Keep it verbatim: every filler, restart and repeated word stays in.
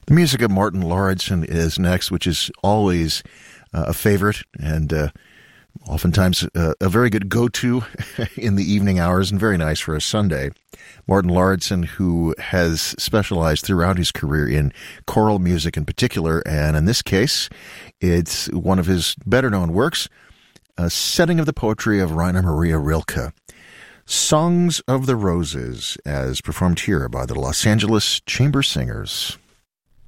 The music of Martin Lauridsen is next, which is always uh, a favorite and uh, oftentimes uh, a very good go-to in the evening hours and very nice for a Sunday. Martin Lauridsen, who has specialized throughout his career in choral music in particular, and in this case, it's one of his better-known works, a setting of the poetry of Rainer Maria Rilke. Songs of the Roses, as performed here by the Los Angeles Chamber Singers.